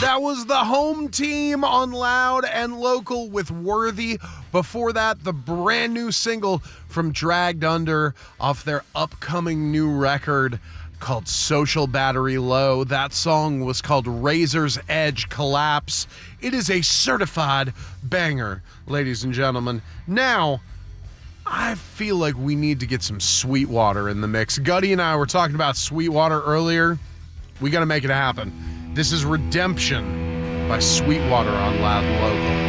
That was the home team on Loud and Local with Worthy. Before that, the brand new single from Dragged Under off their upcoming new record called Social Battery Low. That song was called Razor's Edge Collapse. It is a certified banger, ladies and gentlemen. Now, I feel like we need to get some Sweetwater in the mix. Gutty and I were talking about Sweetwater earlier. We got to make it happen. This is Redemption by Sweetwater on Loud and Local.